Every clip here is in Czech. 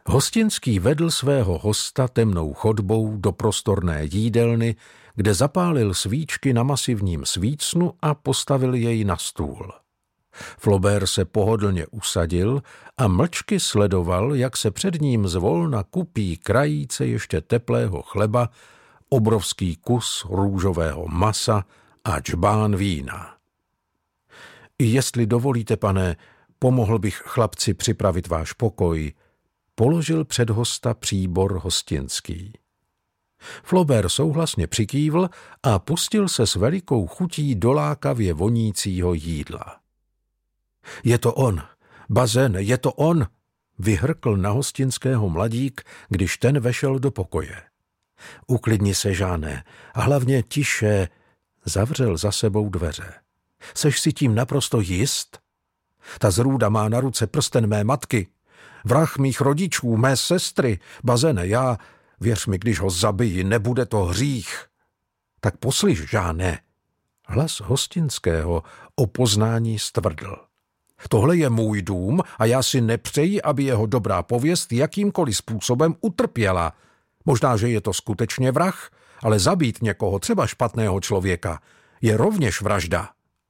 Hostinský vedl svého hosta temnou chodbou do prostorné jídelny, kde zapálil svíčky na masivním svícnu a postavil jej na stůl. Flaubert se pohodlně usadil a mlčky sledoval, jak se před ním zvolna kupí krajíce ještě teplého chleba, obrovský kus růžového masa a džbán vína. Jestli dovolíte, pane, pomohl bych chlapci připravit váš pokoj, položil před hosta příbor hostinský. Flaubert souhlasně přikývl a pustil se s velikou chutí do lákavě vonícího jídla. Je to on, Bazin, je to on, vyhrkl na hostinského mladík, když ten vešel do pokoje. Uklidni se, Žáne, a hlavně tiše, zavřel za sebou dveře. Seš si tím naprosto jist? Ta zrůda má na ruce prsten mé matky, vrah mých rodičů, mé sestry, Bazene, já, věř mi, když ho zabiji, nebude to hřích. Tak poslyš, Žáne. Hlas hostinského o poznání stvrdl. Tohle je můj dům a já si nepřeji, aby jeho dobrá pověst jakýmkoliv způsobem utrpěla. Možná, že je to skutečně vrah, ale zabít někoho, třeba špatného člověka, je rovněž vražda.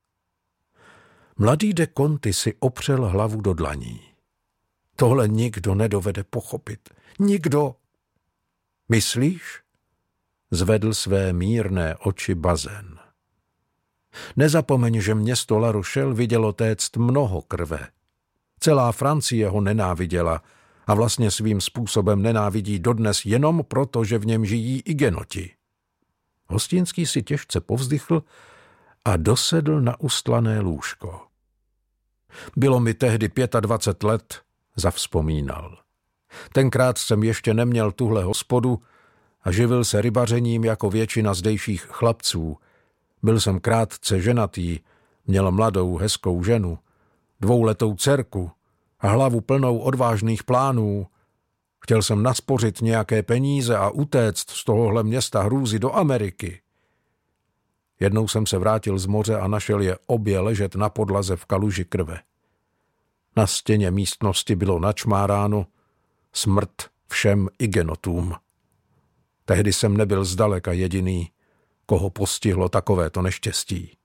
Mladý de Conti si opřel hlavu do dlaní. Tohle nikdo nedovede pochopit. Nikdo. Myslíš? Zvedl své mírné oči Bazin. Nezapomeň, že město La Rochelle vidělo téct mnoho krve. Celá Francie ho nenáviděla a vlastně svým způsobem nenávidí dodnes jenom proto, že v něm žijí igenoti. Hostinský si těžce povzdychl a dosedl na ustlané lůžko. Bylo mi tehdy 25 let, zavzpomínal. Tenkrát jsem ještě neměl tuhle hospodu a živil se rybařením jako většina zdejších chlapců. Byl jsem krátce ženatý, měl mladou, hezkou ženu, 2letou dcerku a hlavu plnou odvážných plánů. Chtěl jsem naspořit nějaké peníze a utéct z tohohle města hrůzy do Ameriky. Jednou jsem se vrátil z moře a našel je obě ležet na podlaze v kaluži krve. Na stěně místnosti bylo načmáráno smrt všem igenotům. Tehdy jsem nebyl zdaleka jediný, koho postihlo takovéto neštěstí.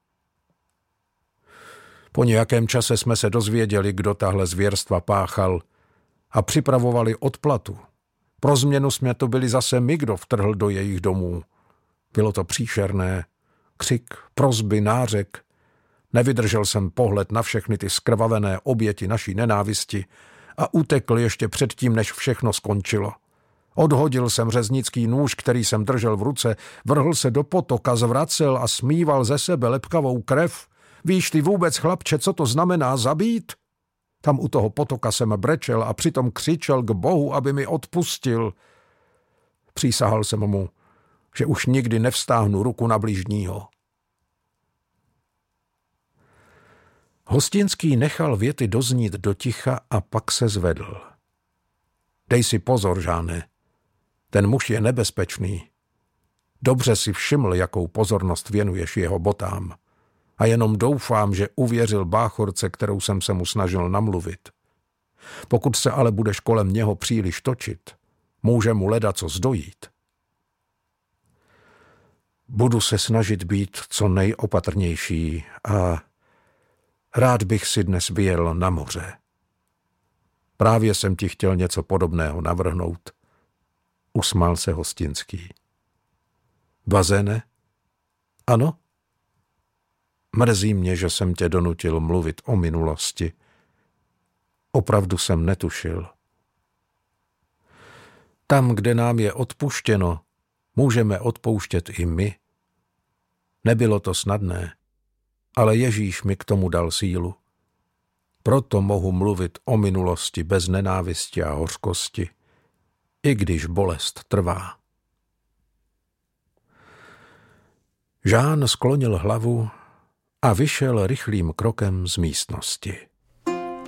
Po nějakém čase jsme se dozvěděli, kdo tahle zvěrstva páchal a připravovali odplatu. Pro změnu jsme to byli zase my, kdo vtrhl do jejich domů. Bylo to příšerné. Křik, prosby, nářek. Nevydržel jsem pohled na všechny ty skrvavené oběti naší nenávisti a utekl ještě předtím, než všechno skončilo. Odhodil jsem řeznický nůž, který jsem držel v ruce, vrhl se do potoka, zvracel a smíval ze sebe lepkavou krev. Víš ty vůbec, chlapče, co to znamená zabít? Tam u toho potoka jsem brečel a přitom křičel k Bohu, aby mi odpustil. Přísahal jsem mu, že už nikdy nevstáhnu ruku na bližního. Hostinský nechal věty doznít do ticha a pak se zvedl. Dej si pozor, Žáne. Ten muž je nebezpečný. Dobře si všiml, jakou pozornost věnuješ jeho botám. A jenom doufám, že uvěřil báchorce, kterou jsem se mu snažil namluvit. Pokud se ale budeš kolem něho příliš točit, může mu ledacos dojít. Budu se snažit být co nejopatrnější a rád bych si dnes vyjel na moře. Právě jsem ti chtěl něco podobného navrhnout. Usmál se Hostinský. Bazene? Ano? Mrzí mě, že jsem tě donutil mluvit o minulosti. Opravdu jsem netušil. Tam, kde nám je odpuštěno, můžeme odpouštět i my. Nebylo to snadné, ale Ježíš mi k tomu dal sílu. Proto mohu mluvit o minulosti bez nenávisti a hořkosti, i když bolest trvá. Jean sklonil hlavu a vyšel rychlým krokem z místnosti.